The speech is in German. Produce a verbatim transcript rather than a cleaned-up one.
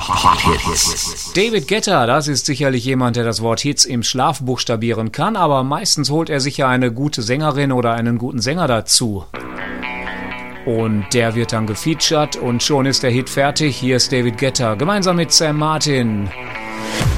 Hit-Hits. David Guetta, das ist sicherlich jemand, der das Wort Hits im Schlaf buchstabieren kann, aber meistens holt er sich ja eine gute Sängerin oder einen guten Sänger dazu. Und der wird dann gefeatured und schon ist der Hit fertig. Hier ist David Guetta gemeinsam mit Sam Martin.